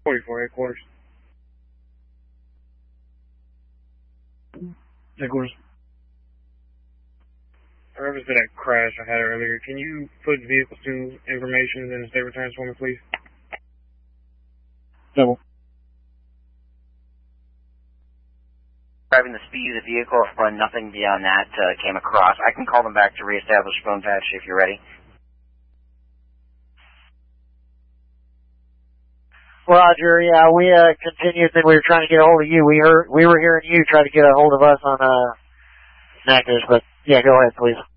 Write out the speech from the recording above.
44 headquarters. Headquarters. In reference to that crash I had earlier, can you put vehicle to information in the state returns for me, please? Double. Driving the speed of the vehicle, run nothing beyond that, came across. I can call them back to reestablish phone patch if you're ready. Roger, yeah, we continued that we were trying to get a hold of you. We were hearing you try to get a hold of us on Nactus, but yeah, go ahead, please.